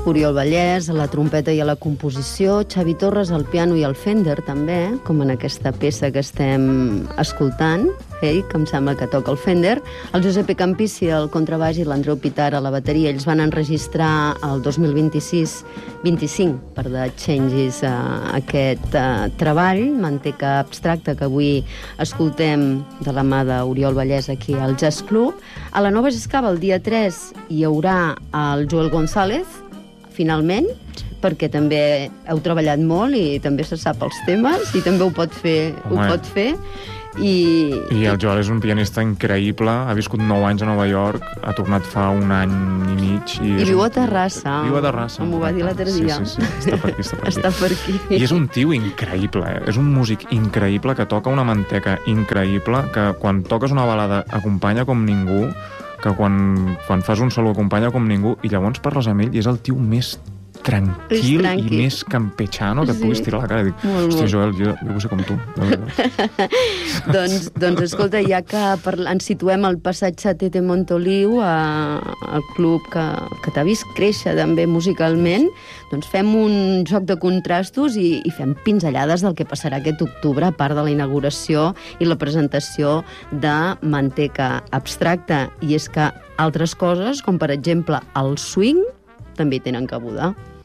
Oriol Vallès, a la trompeta i a la composició, Xavi Torres al piano i al Fender, també, com en aquesta peça que estem escoltant, que em sembla que toca el Fender, el Giuseppe Campissi al contrabaix i l'Andreu Pitar a la bateria. Ells van enregistrar el 2025 per The Changes aquest treball, Manteca Abstracta, que avui escoltem de la mà d'Oriol Vallès aquí al Jazz Club. A la Nova Gescava, el dia 3, hi haurà el Joel González, finalment, perquè també heu treballat molt i també se sap els temes i també ho pot fer. I el Joel és un pianista increïble, ha viscut 9 anys a Nova York, ha tornat fa 1 any i mig. I viu a Terrassa. Viu a Terrassa. M'ho va dir l'altre dia. Sí, està per aquí. Està per aquí. I és un tio increïble, és un músic increïble que toca una manteca increïble, que quan toques una balada acompanya com ningú, que quan fas un solo acompanya com ningú, i llavors parles amb ell i és el tio més tranquil i més campechano que et puguis tirar a la cara. Dic, hòstia, Joel, jo vull ser com tu. doncs, escolta, ja que ens situem al passatge Tete Montoliu, al club que t'ha vist créixer també musicalment, doncs fem un joc de contrastos i fem pinzellades del que passarà aquest octubre, a part de la inauguració i la presentació de Manteca Abstracta. I és que altres coses, com per exemple el swing, també tenen cabuda.